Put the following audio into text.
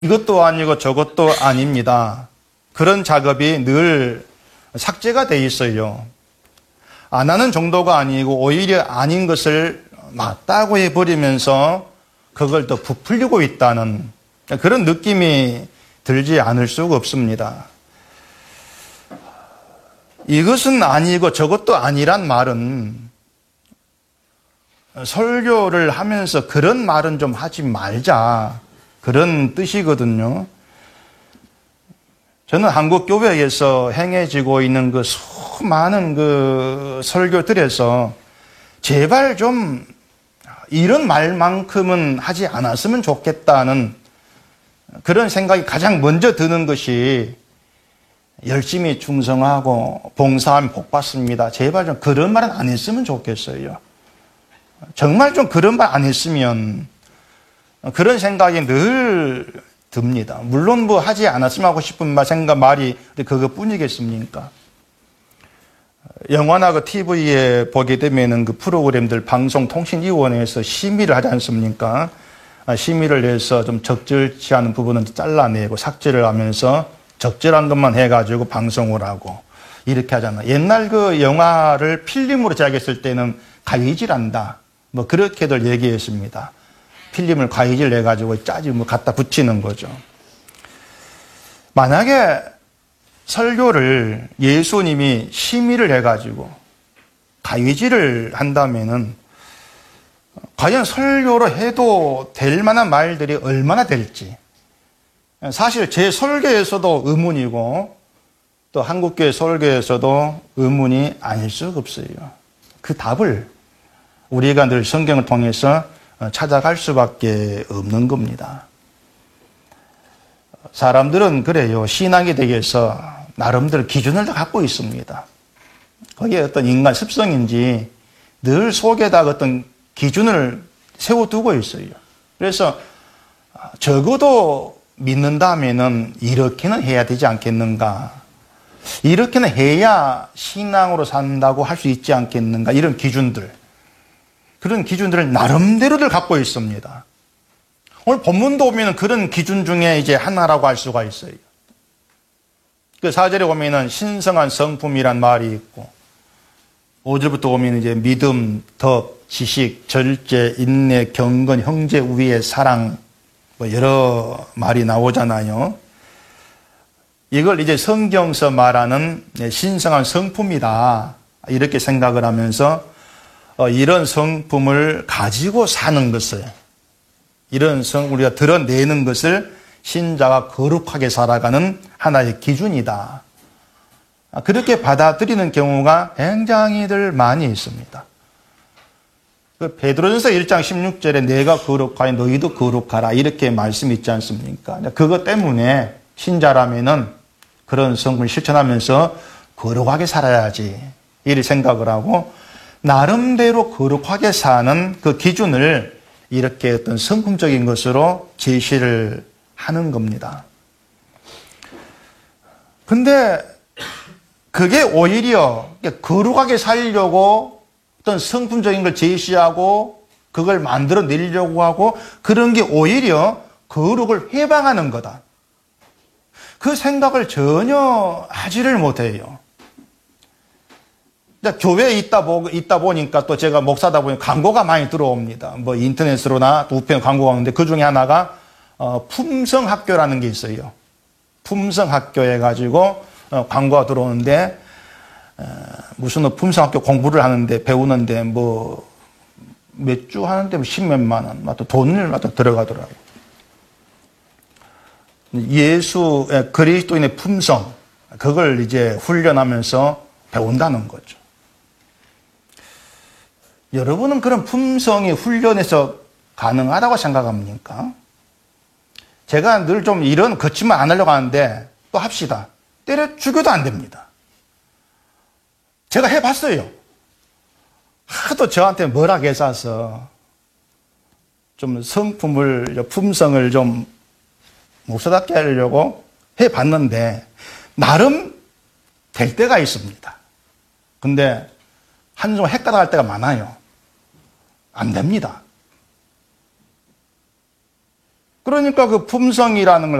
이것도 아니고 저것도 아닙니다. 그런 작업이 늘 삭제가 돼 있어요. 안 하는 정도가 아니고 오히려 아닌 것을 맞다고 해버리면서 그걸 더 부풀리고 있다는 그런 느낌이 들지 않을 수가 없습니다. 이것은 아니고 저것도 아니란 말은 설교를 하면서 그런 말은 좀 하지 말자, 그런 뜻이거든요. 저는 한국 교회에서 행해지고 있는 그 수많은 그 설교들에서 제발 좀 이런 말만큼은 하지 않았으면 좋겠다는 그런 생각이 가장 먼저 드는 것이 열심히 충성하고 봉사하면 복 받습니다. 제발 좀 그런 말은 안 했으면 좋겠어요. 정말 좀 그런 말 안 했으면 그런 생각이 늘 듭니다. 물론 뭐 하지 않았으면 하고 싶은 말이 그것뿐이겠습니까? 영화나 그 TV에 보게 되면은 그 프로그램들 방송통신위원회에서 심의를 하지 않습니까? 심의를 해서 좀 적절치 않은 부분은 잘라내고 삭제를 하면서 적절한 것만 해가지고 방송을 하고 이렇게 하잖아요. 옛날 그 영화를 필름으로 제작했을 때는 가위질한다. 뭐 그렇게들 얘기했습니다. 필름을 가위질 내가지고 짜지 갖다 붙이는 거죠. 만약에 설교를 예수님이 심의를 해가지고 가위질을 한다면은 과연 설교로 해도 될 만한 말들이 얼마나 될지. 사실 제 설교에서도 의문이고 또 한국교회 설교에서도 의문이 아닐 수가 없어요. 그 답을 우리가 늘 성경을 통해서 찾아갈 수밖에 없는 겁니다. 사람들은 그래요. 신앙에 대해서 나름대로 기준을 다 갖고 있습니다. 거기에 어떤 인간 습성인지 늘 속에다 어떤 기준을 세워두고 있어요. 그래서 적어도 믿는다면은 이렇게는 해야 되지 않겠는가. 이렇게는 해야 신앙으로 산다고 할 수 있지 않겠는가. 이런 기준들. 그런 기준들을 나름대로들 갖고 있습니다. 오늘 본문도 보면은 그런 기준 중에 이제 하나라고 할 수가 있어요. 그 4절에 보면은 신성한 성품이란 말이 있고 5절부터 보면 이제 믿음, 덕, 지식, 절제, 인내, 경건, 형제 우애의 사랑 뭐 여러 말이 나오잖아요. 이걸 이제 성경서 말하는 신성한 성품이다. 이렇게 생각을 하면서 이런 성품을 가지고 사는 것을 이런 우리가 드러내는 것을 신자가 거룩하게 살아가는 하나의 기준이다. 그렇게 받아들이는 경우가 굉장히들 많이 있습니다. 그 베드로전서 1장 16절에 내가 거룩하니 너희도 거룩하라 이렇게 말씀이 있지 않습니까? 그것 때문에 신자라면은 그런 성품을 실천하면서 거룩하게 살아야지 이렇게 생각을 하고 나름대로 거룩하게 사는 그 기준을 이렇게 어떤 성품적인 것으로 제시를 하는 겁니다. 근데 그게 오히려 거룩하게 살려고 어떤 성품적인 걸 제시하고 그걸 만들어내려고 하고 그런 게 오히려 거룩을 해방하는 거다. 그 생각을 전혀 하지를 못해요. 교회에 있다 보니까 또 제가 목사다 보니까 광고가 많이 들어옵니다. 뭐 인터넷으로나 우편 광고가 오는데 그 중에 하나가 품성학교라는 게 있어요. 품성학교 해가지고 광고가 들어오는데 무슨 품성학교 공부를 하는데 배우는데 뭐 몇 주 하는데 뭐 10몇만 원, 또 돈을 또 들어가더라고요. 예수의 그리스도인의 품성 그걸 이제 훈련하면서 배운다는 거죠. 여러분은 그런 품성이 훈련해서 가능하다고 생각합니까? 제가 늘 좀 이런 거짓말 안 하려고 하는데 또 합시다. 때려 죽여도 안 됩니다. 제가 해봤어요. 하도 저한테 뭐라 해서 좀 성품을, 품성을 좀 목사답게 하려고 해봤는데 나름 될 때가 있습니다. 근데 한순간 헷갈아갈 때가 많아요. 안 됩니다. 그러니까 그 품성이라는 걸